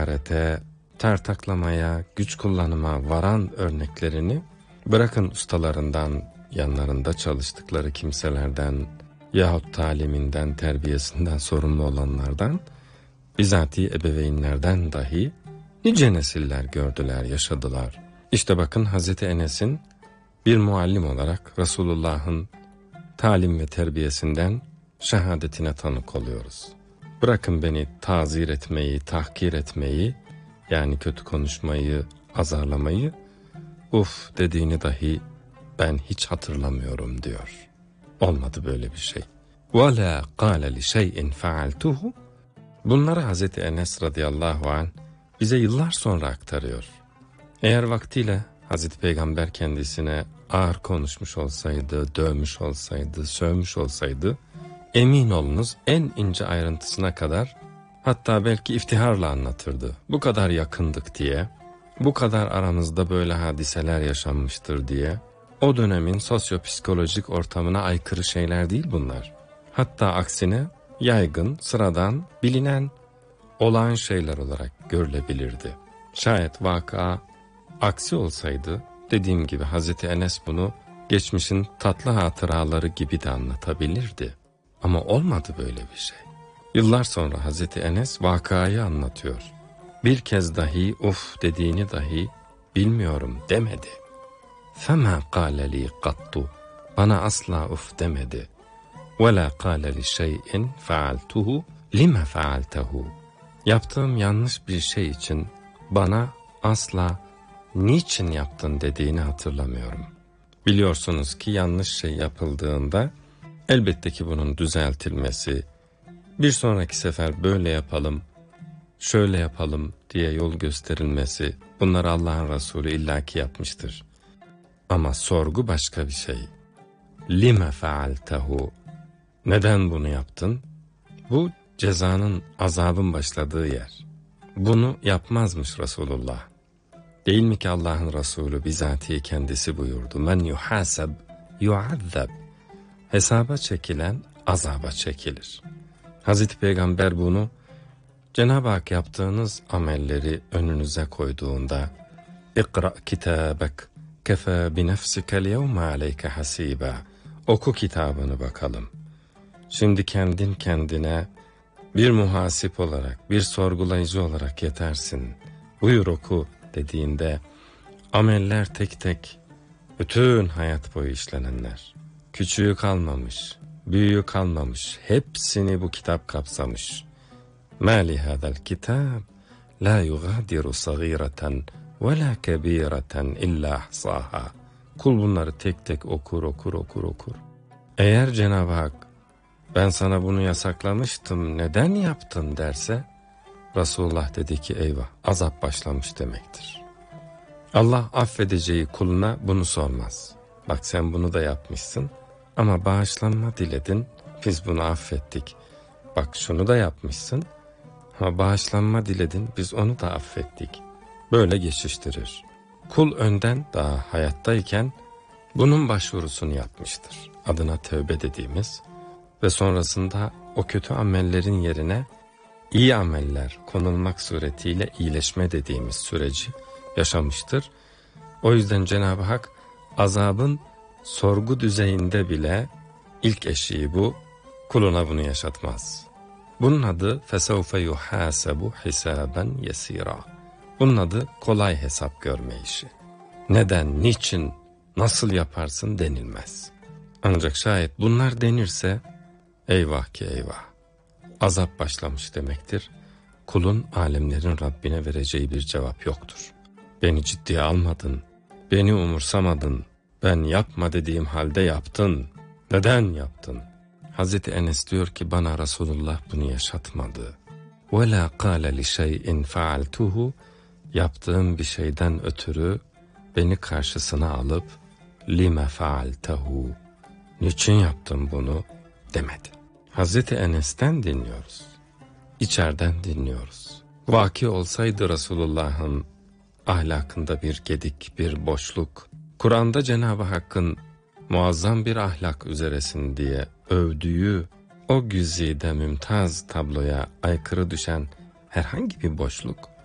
hakarete, tartaklamaya, güç kullanıma varan örneklerini bırakın ustalarından, yanlarında çalıştıkları kimselerden yahut taliminden, terbiyesinden sorumlu olanlardan, bizatihi ebeveynlerden dahi nice nesiller gördüler, yaşadılar. İşte bakın Hazreti Enes'in bir muallim olarak Resulullah'ın talim ve terbiyesinden şehadetine tanık oluyoruz. Bırakın beni tazir etmeyi, tahkir etmeyi, yani kötü konuşmayı, azarlamayı, uf dediğini dahi ben hiç hatırlamıyorum diyor. Olmadı böyle bir şey. وَلَا قَالَ لِشَيْءٍ فَعَلْتُهُ. Bunları Hazreti Enes radıyallahu anh bize yıllar sonra aktarıyor. Eğer vaktiyle Hazreti Peygamber kendisine ağır konuşmuş olsaydı, dövmüş olsaydı, sövmüş olsaydı, emin olunuz en ince ayrıntısına kadar, hatta belki iftiharla anlatırdı. Bu kadar yakındık diye, bu kadar aramızda böyle hadiseler yaşanmıştır diye. O dönemin sosyopsikolojik ortamına aykırı şeyler değil bunlar. Hatta aksine yaygın, sıradan, bilinen, olağan şeyler olarak görülebilirdi. Şayet vaka aksi olsaydı, dediğim gibi Hazreti Enes bunu geçmişin tatlı hatıraları gibi de anlatabilirdi. Ama olmadı böyle bir şey. Yıllar sonra Hazreti Enes vakayı anlatıyor. Bir kez dahi uf dediğini dahi bilmiyorum demedi. فَمَا قَالَ لِي قَطُّ. Bana asla uf demedi. وَلَا قَالَ لِشَيْءٍ فَعَلْتُهُ لِمَ فَعَلْتَهُ. Yaptığım yanlış bir şey için bana asla niçin yaptın dediğini hatırlamıyorum. Biliyorsunuz ki yanlış şey yapıldığında elbette ki bunun düzeltilmesi, bir sonraki sefer böyle yapalım, şöyle yapalım diye yol gösterilmesi, bunları Allah'ın Resulü illaki yapmıştır. Ama sorgu başka bir şey. Lime fealtehu. Neden bunu yaptın? Bu cezanın, azabın başladığı yer. Bunu yapmazmış Resulullah. Değil mi ki Allah'ın Resulü bizatihi kendisi buyurdu. Men yuhaseb yuazzab. Hesaba çekilen azaba çekilir. Hazreti Peygamber bunu Cenab-ı Hak yaptığınız amelleri önünüze koyduğunda İkra kitabek kefe bi nefsikel yevme aleyke hasiba. Oku kitabını bakalım. Şimdi kendin kendine bir muhasip olarak, bir sorgulayıcı olarak yetersin. Buyur oku dediğinde ameller tek tek, bütün hayat boyu işlenenler, küçüğü kalmamış, büyüğü kalmamış, hepsini bu kitap kapsamış. مَا لِهَذَا الْكِتَابِ لَا يُغَادِرُ صَغِيرَةً وَلَا كَبِيرَةً اِلَّا احْصَاهَا. Kul bunları tek tek okur. Eğer Cenab-ı Hak ben sana bunu yasaklamıştım neden yaptın derse, Resulullah dedi ki eyvah azap başlamış demektir. Allah affedeceği kuluna bunu sormaz. Bak sen bunu da yapmışsın ama bağışlanma diledin, biz bunu affettik. Bak şunu da yapmışsın ama bağışlanma diledin, biz onu da affettik. Böyle geçiştirir. Kul önden daha hayattayken bunun başvurusunu yapmıştır. Adına tövbe dediğimiz ve sonrasında o kötü amellerin yerine iyi ameller konulmak suretiyle iyileşme dediğimiz süreci yaşamıştır. O yüzden Cenab-ı Hak azabın sorgu düzeyinde bile ilk eşiği bu, kuluna bunu yaşatmaz. Bunun adı فَسَوْفَ يُحَاسَبُ حِسَابًا يَسِيرًا. Bunun adı kolay hesap görme işi. Neden, niçin, nasıl yaparsın denilmez. Ancak şayet bunlar denirse eyvah ki eyvah, azap başlamış demektir. Kulun alemlerin Rabbine vereceği bir cevap yoktur. Beni ciddiye almadın, beni umursamadın, ben yapma dediğim halde yaptın. Neden yaptın? Hazreti Enes diyor ki bana Resulullah bunu yaşatmadı. وَلَا قَالَ لِشَيْءٍ فَعَلْتُهُ. Yaptığım bir şeyden ötürü beni karşısına alıp lime فَعَلْتَهُ. Niçin yaptın bunu demedi. Hazreti Enes'ten dinliyoruz. İçeriden dinliyoruz. Vaki olsaydı Resulullah'ın ahlakında bir gedik, bir boşluk, Kur'an'da Cenab-ı Hakk'ın muazzam bir ahlak üzeresin diye övdüğü o güzide mümtaz tabloya aykırı düşen herhangi bir boşluk